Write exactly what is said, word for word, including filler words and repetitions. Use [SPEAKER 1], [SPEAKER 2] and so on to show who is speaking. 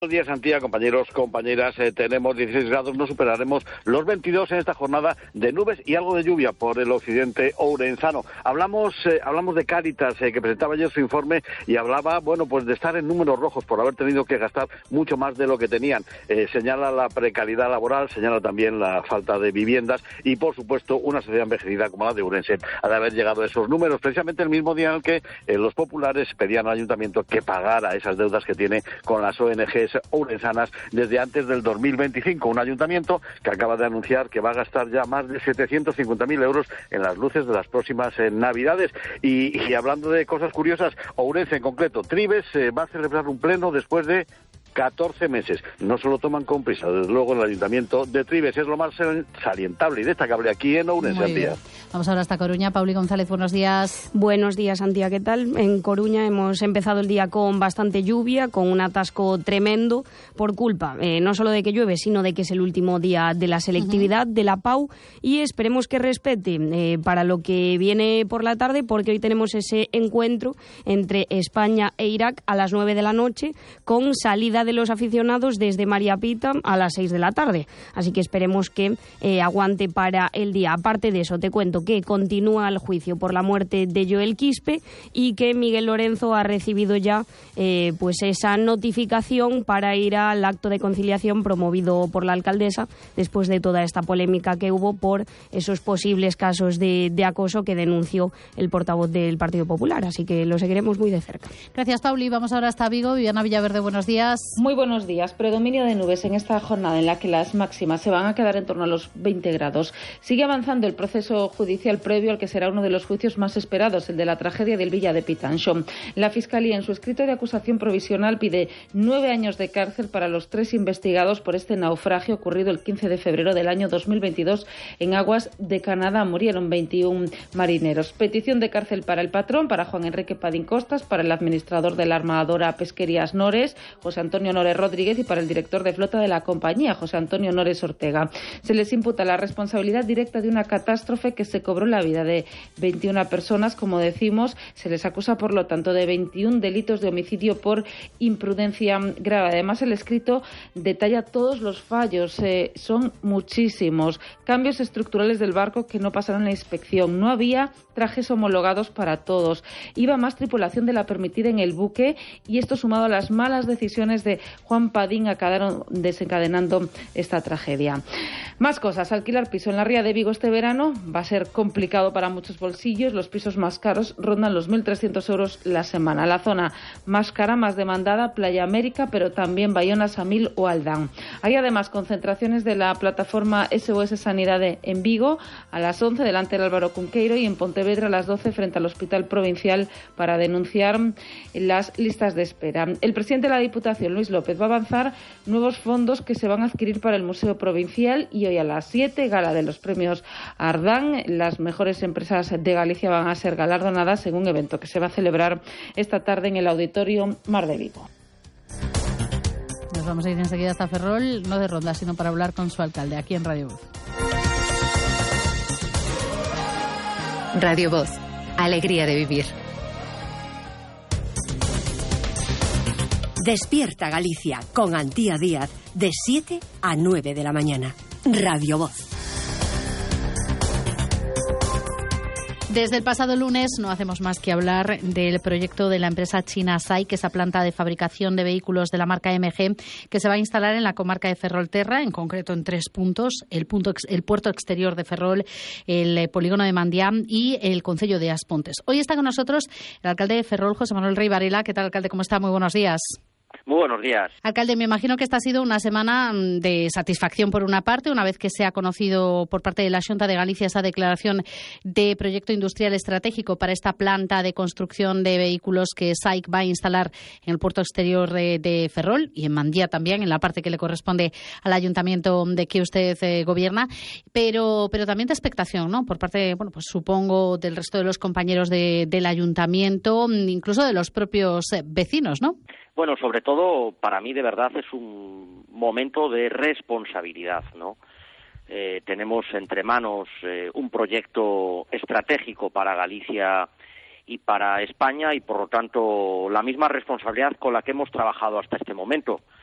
[SPEAKER 1] Buenos días, Antía, compañeros, compañeras. Eh, tenemos dieciséis grados, no superaremos los veintidós en esta jornada de nubes y algo de lluvia por el occidente ourensano. Hablamos eh, hablamos de Cáritas, eh, que presentaba ayer su informe y hablaba, bueno, pues de estar en números rojos por haber tenido que gastar mucho más de lo que tenían. Eh, señala la precariedad laboral, señala también la falta de viviendas y, por supuesto, una sociedad envejecida como la de Ourense ha de haber llegado a esos números, precisamente el mismo día en el que eh, los populares pedían al ayuntamiento que pagara esas deudas que tiene con las O N Ges ourensanas desde antes del dos mil veinticinco. Un ayuntamiento que acaba de anunciar que va a gastar ya más de setecientos cincuenta mil euros en las luces de las próximas eh, Navidades. Y, y hablando de cosas curiosas, Ourense en concreto, Trives eh, va a celebrar un pleno después de catorce meses. No se lo toman con prisa, desde luego el Ayuntamiento de Trives es lo más salientable y destacable aquí en Ourense, Antía.
[SPEAKER 2] Vamos ahora hasta Coruña. Pauli González, buenos días.
[SPEAKER 3] Buenos días, Antía, ¿qué tal? En Coruña hemos empezado el día con bastante lluvia, con un atasco tremendo por culpa eh, no solo de que llueve, sino de que es el último día de la selectividad uh-huh. de la P A U y esperemos que respete eh, para lo que viene por la tarde, porque hoy tenemos ese encuentro entre España e Irak a las nueve de la noche con salida de los aficionados desde María Pita a las seis de la tarde. Así que esperemos que eh, aguante para el día. Aparte de eso, te cuento que continúa el juicio por la muerte de Joel Quispe y que Miguel Lorenzo ha recibido ya eh, pues esa notificación para ir al acto de conciliación promovido por la alcaldesa después de toda esta polémica que hubo por esos posibles casos de, de acoso que denunció el portavoz del Partido Popular. Así que lo seguiremos muy de cerca.
[SPEAKER 2] Gracias, Pauli. Vamos ahora hasta Vigo. Viviana Villaverde, buenos días.
[SPEAKER 4] Muy buenos días. Predominio de nubes en esta jornada en la que las máximas se van a quedar en torno a los veinte grados. Sigue avanzando el proceso judicial previo al que será uno de los juicios más esperados, el de la tragedia del Villa de Pitanxo. La Fiscalía, en su escrito de acusación provisional, pide nueve años de cárcel para los tres investigados por este naufragio ocurrido el quince de febrero del año dos mil veintidós en aguas de Canadá. Murieron veintiún marineros. Petición de cárcel para el patrón, para Juan Enrique Padín Costas, para el administrador de la armadora Pesquerías Nores, José Antonio Nores Rodríguez, y para el director de flota de la compañía, José Antonio Nores Ortega. Se les imputa la responsabilidad directa de una catástrofe que se cobró la vida de veintiuna personas, como decimos. Se les acusa, por lo tanto, de veintiún delitos de homicidio por imprudencia grave. Además, el escrito detalla todos los fallos, eh, son muchísimos. Cambios estructurales del barco que no pasaron la inspección. No había trajes homologados para todos. Iba más tripulación de la permitida en el buque y esto, sumado a las malas decisiones de Juan Padín, acabaron desencadenando esta tragedia. Más cosas. Alquilar piso en la ría de Vigo este verano va a ser complicado para muchos bolsillos. Los pisos más caros rondan los mil trescientos euros la semana. La zona más cara, más demandada, Playa América, pero también Bayona, Samil o Aldán. Hay además concentraciones de la plataforma S O S Sanidad en Vigo a las once delante del Álvaro Cunqueiro y en Pontevedra a las doce frente al Hospital Provincial para denunciar las listas de espera. El presidente de la Diputación, Luis López, va a avanzar nuevos fondos que se van a adquirir para el Museo Provincial y hoy a las siete, gala de los premios Ardán. Las mejores empresas de Galicia van a ser galardonadas en un evento que se va a celebrar esta tarde en el Auditorio Mar de Vigo.
[SPEAKER 2] Nos vamos a ir enseguida hasta Ferrol, no de ronda, sino para hablar con su alcalde, aquí en Radio Voz.
[SPEAKER 5] Radio Voz, alegría de vivir. Despierta Galicia con Antía Díaz de siete a nueve de la mañana. Radio Voz.
[SPEAKER 2] Desde el pasado lunes no hacemos más que hablar del proyecto de la empresa china SAIC, esa planta de fabricación de vehículos de la marca M G, que se va a instalar en la comarca de Ferrolterra, en concreto en tres puntos: el, punto, el puerto exterior de Ferrol, el polígono de Mandiá y el concello de Aspontes. Hoy está con nosotros el alcalde de Ferrol, José Manuel Rey Varela. ¿Qué tal, alcalde? ¿Cómo está? Muy buenos días.
[SPEAKER 6] Muy buenos días.
[SPEAKER 2] Alcalde, me imagino que esta ha sido una semana de satisfacción por una parte, una vez que se ha conocido por parte de la Xunta de Galicia esa declaración de proyecto industrial estratégico para esta planta de construcción de vehículos que SAIC va a instalar en el puerto exterior de, de Ferrol y en Mandía también, en la parte que le corresponde al ayuntamiento de que usted eh, gobierna, pero pero también de expectación, ¿no? Por parte, bueno, pues supongo del resto de los compañeros de, del ayuntamiento, incluso de los propios eh, vecinos, ¿no?
[SPEAKER 6] Bueno, sobre todo, para mí de verdad es un momento de responsabilidad, ¿no? Eh, tenemos entre manos eh, un proyecto estratégico para Galicia y para España y, por lo tanto, la misma responsabilidad con la que hemos trabajado hasta este momento.